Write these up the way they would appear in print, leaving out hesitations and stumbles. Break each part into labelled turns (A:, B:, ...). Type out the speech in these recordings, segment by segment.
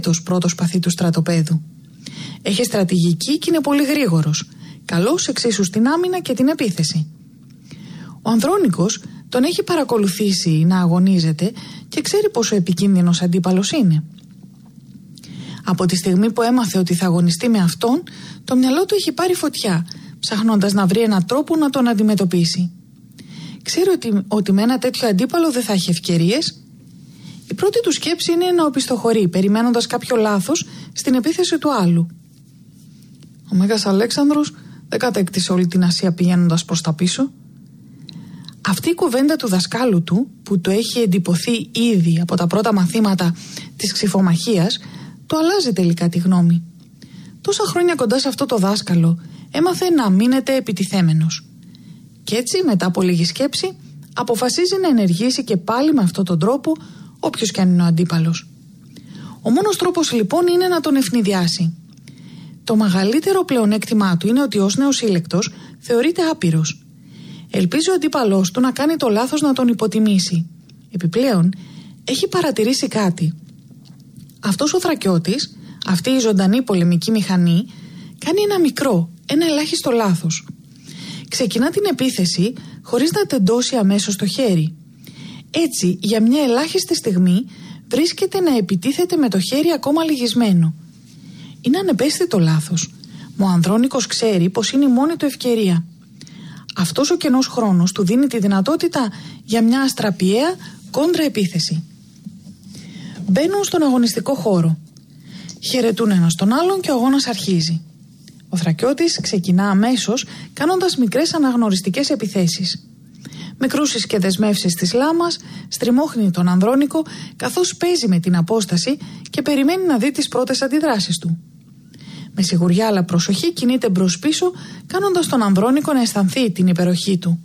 A: έτος πρώτο σπαθί του στρατοπέδου. Έχει στρατηγική και είναι πολύ γρήγορος. Καλός εξίσου στην άμυνα και την επίθεση. Ο Ανδρώνικος τον έχει παρακολουθήσει να αγωνίζεται και ξέρει πόσο επικίνδυνος αντίπαλος είναι. Από τη στιγμή που έμαθε ότι θα αγωνιστεί με αυτόν, το μυαλό του έχει πάρει φωτιά, ψάχνοντας να βρει έναν τρόπο να τον αντιμετωπίσει. Ξέρει ότι με ένα τέτοιο αντίπαλο δεν θα έχει ευκαιρίες. Η πρώτη του σκέψη είναι να οπισθοχωρεί, περιμένοντας κάποιο λάθος στην επίθεση του άλλου. Ο Μέγας Αλέξανδρος δεν κατέκτησε όλη την Ασία πηγαίνοντας προς τα πίσω. Αυτή η κουβέντα του δασκάλου του, που το έχει εντυπωθεί ήδη από τα πρώτα μαθήματα της ξυφομαχίας, το αλλάζει τελικά τη γνώμη. Τόσα χρόνια κοντά σε αυτό το δάσκαλο, έμαθε να μείνεται επιτιθέμενος. Κι έτσι, μετά από λίγη σκέψη, αποφασίζει να ενεργήσει και πάλι με αυτόν τον τρόπο, όποιος κι αν είναι ο αντίπαλος. Ο μόνος τρόπος λοιπόν είναι να τον ευνηδιάσει. Το μεγαλύτερο πλεονέκτημά του είναι ότι ως νεοσύλλεκτος θεωρείται άπειρος. Ελπίζει ο αντίπαλός του να κάνει το λάθος να τον υποτιμήσει. Επιπλέον, έχει παρατηρήσει κάτι. Αυτός ο Θρακιώτης, αυτή η ζωντανή πολεμική μηχανή, κάνει ένα ελάχιστο λάθος. Ξεκινά την επίθεση χωρίς να τεντώσει αμέσως το χέρι. Έτσι, για μια ελάχιστη στιγμή, βρίσκεται να επιτίθεται με το χέρι ακόμα λυγισμένο. Είναι ανεπαίσθητο λάθος. Ο Ανδρώνικος ξέρει πως είναι η μόνη του ευκαιρία. Αυτός ο κενός χρόνος του δίνει τη δυνατότητα για μια αστραπιαία κόντρα επίθεση. Μπαίνουν στον αγωνιστικό χώρο. Χαιρετούν ένας τον άλλον και ο αγώνας αρχίζει. Ο Θρακιώτης ξεκινά αμέσως κάνοντας μικρές αναγνωριστικές επιθέσεις. Με κρούσεις και δεσμεύσεις της λάμας στριμώχνει τον Ανδρώνικο καθώς παίζει με την απόσταση και περιμένει να δει τις πρώτες αντιδράσεις του. Με σιγουριά αλλά προσοχή κινείται μπρος πίσω, κάνοντας τον Ανδρώνικο να αισθανθεί την υπεροχή του.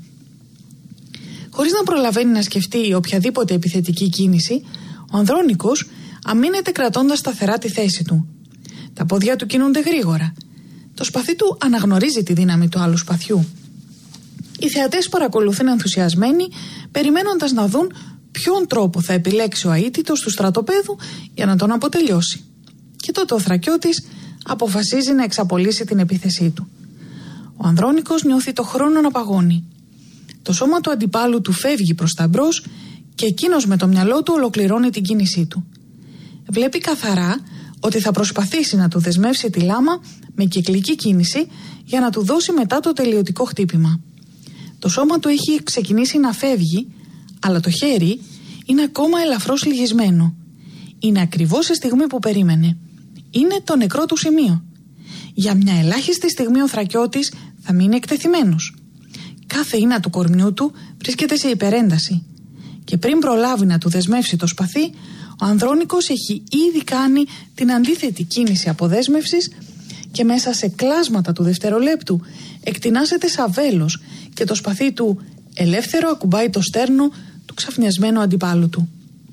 A: Χωρίς να προλαβαίνει να σκεφτεί οποιαδήποτε επιθετική κίνηση, ο Ανδρώνικος αμήνεται κρατώντας σταθερά τη θέση του. Τα πόδια του κινούνται γρήγορα. Το σπαθί του αναγνωρίζει τη δύναμη του άλλου σπαθιού. Οι θεατές παρακολουθούν ενθουσιασμένοι, περιμένοντας να δουν ποιον τρόπο θα επιλέξει ο αίτητος του στρατοπέδου για να τον αποτελειώσει. Και τότε ο Θρακιώτης αποφασίζει να εξαπολύσει την επίθεσή του. Ο Ανδρώνικος νιώθει το χρόνο να παγώνει. Το σώμα του αντιπάλου του φεύγει προς τα μπρος και εκείνος με το μυαλό του ολοκληρώνει την κίνησή του. Βλέπει καθαρά ότι θα προσπαθήσει να του δεσμεύσει τη λάμα με κυκλική κίνηση για να του δώσει μετά το τελειωτικό χτύπημα. Το σώμα του έχει ξεκινήσει να φεύγει, αλλά το χέρι είναι ακόμα ελαφρώς λυγισμένο. Είναι ακριβώς στη στιγμή που περίμενε. Είναι το νεκρό του σημείο. Για μια ελάχιστη στιγμή ο Θρακιώτης θα μείνει εκτεθειμένος. Κάθε ίνα του κορμιού του βρίσκεται σε υπερένταση. Και πριν προλάβει να του δεσμεύσει το σπαθί, ο Ανδρώνικος έχει ήδη κάνει την αντίθετη κίνηση αποδέσμευσης και μέσα σε κλάσματα του δευτερολέπτου εκτινάσεται σαν βέλος και το σπαθί του ελεύθερο ακουμπάει το στέρνο του ξαφνιασμένου αντιπάλου του.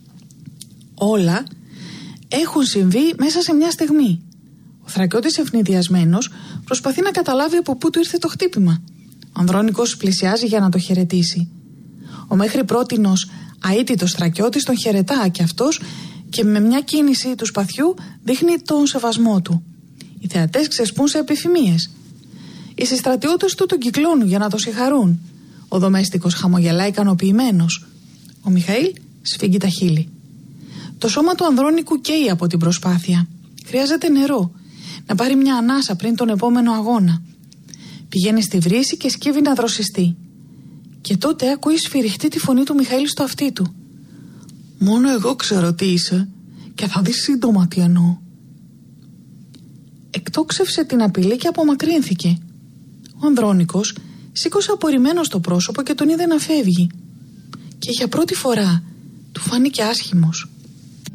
A: Όλα έχουν συμβεί μέσα σε μια στιγμή. Ο Θρακιώτης ευνηδιασμένος προσπαθεί να καταλάβει από πού του ήρθε το χτύπημα. Ο Ανδρώνικος πλησιάζει για να το χαιρετήσει. Ο μέχρι πρότινος αίτητος Θρακιώτης τον χαιρετά και αυτός και με μια κίνηση του σπαθιού δείχνει τον σεβασμό του. Οι θεατές ξεσπούν σε επιφημίες. Οι συστρατιώτες του τον κυκλώνουν για να το συγχαρούν. Ο δομέστικος χαμογελάει ικανοποιημένος. Ο Μιχαήλ σφίγγει τα χείλη. Το σώμα του Ανδρώνικου καίει από την προσπάθεια. Χρειάζεται νερό, να πάρει μια ανάσα πριν τον επόμενο αγώνα. Πηγαίνει στη βρύση και σκύβει να δροσιστεί. Και τότε ακούει σφυριχτή τη φωνή του Μιχαήλ στο αυτί του. «Μόνο εγώ ξέρω τι είσαι και θα δεις σύντομα τι εννοώ». Εκτόξευσε την απειλή και απομακρύνθηκε. Ο Ανδρώνικος σήκωσε απορριμμένος το πρόσωπο και τον είδε να φεύγει. Και για πρώτη φορά του φάνηκε άσχημος.